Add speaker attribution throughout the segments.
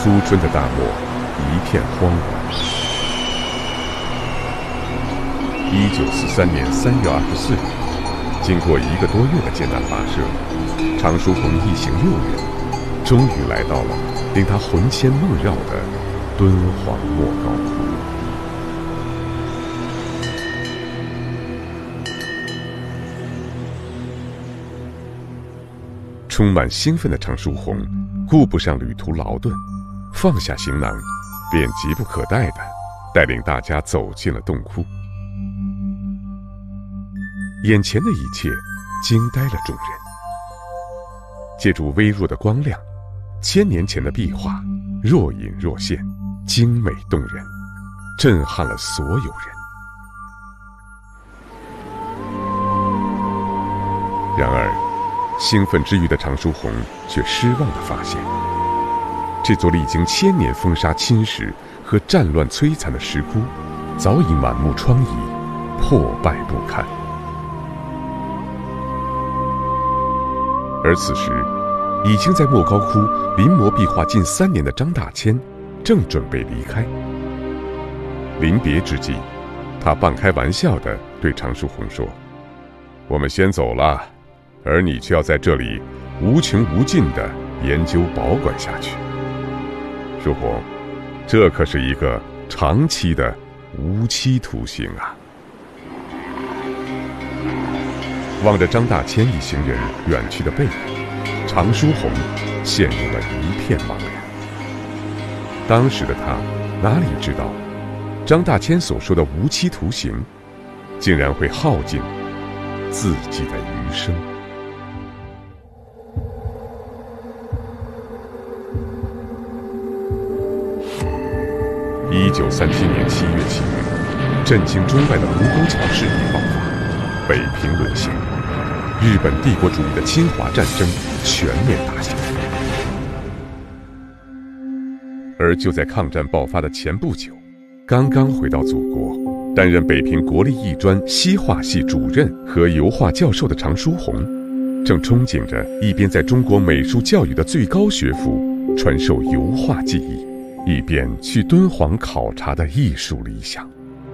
Speaker 1: 初春的大漠一片荒芜。1943年3月24日，经过1个多月的艰难跋涉，常书鸿一行6人，终于来到了令他魂牵梦绕的敦煌莫高窟。充满兴奋的常书鸿顾不上旅途劳顿，放下行囊，便急不可待地带领大家走进了洞窟。眼前的一切惊呆了众人。借助微弱的光亮，1000年前的壁画若隐若现，精美动人，震撼了所有人。然而兴奋之余的常书鸿却失望地发现，这座历经1000年风沙侵蚀和战乱摧残的石窟早已满目疮痍，破败不堪。而此时已经在莫高窟临摹壁画近3年的张大千正准备离开。临别之际，他半开玩笑地对常书鸿说：“我们先走了，而你却要在这里无穷无尽地研究保管下去。书鸿，这可是一个长期的无期徒刑啊！”望着张大千一行人远去的背影，常书鸿陷入了一片茫然。当时的他哪里知道，张大千所说的无期徒刑，竟然会耗尽自己的余生。1937年7月7日，震惊中外的卢沟桥事变爆发，北平沦陷，日本帝国主义的侵华战争全面打响。而就在抗战爆发的前不久，刚刚回到祖国，担任北平国立艺专西画系主任和油画教授的常书鸿，正憧憬着一边在中国美术教育的最高学府传授油画技艺，一边去敦煌考察的艺术理想。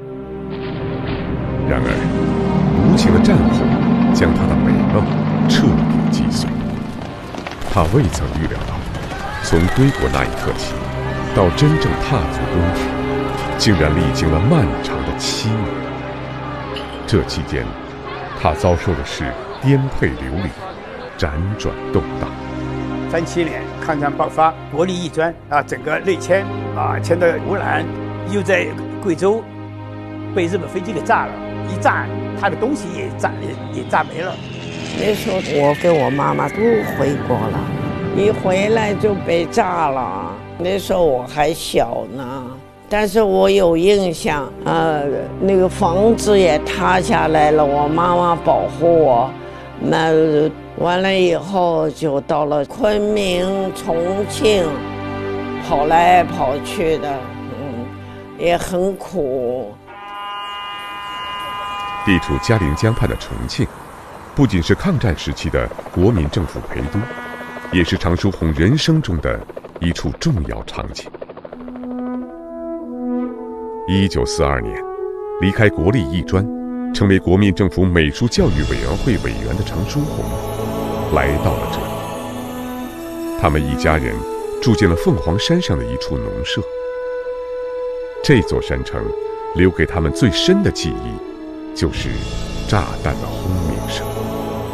Speaker 1: 然而无情的战火将他的美梦彻底击碎。他未曾预料到，从归国那一刻起，到真正踏足敦煌，竟然历经了漫长的7年。这期间，他遭受的是颠沛流离，辗转动荡。
Speaker 2: 37年抗战爆发，国立艺专整个内迁迁到湖南，又在贵州被日本飞机给炸了，一炸他的东西也炸没了。
Speaker 3: 那时候我跟我妈妈都回国了，一回来就被炸了。那时候我还小呢，但是我有印象，那个房子也塌下来了，我妈妈保护我。那完了以后就到了昆明、重庆，跑来跑去的，也很苦。
Speaker 1: 地处嘉陵江畔的重庆，不仅是抗战时期的国民政府陪都，也是常书鸿人生中的一处重要场景。1942年，离开国立艺专，成为国民政府美术教育委员会委员的常书鸿，来到了这里。他们一家人住进了凤凰山上的一处农舍。这座山城留给他们最深的记忆，就是炸弹的轰鸣声。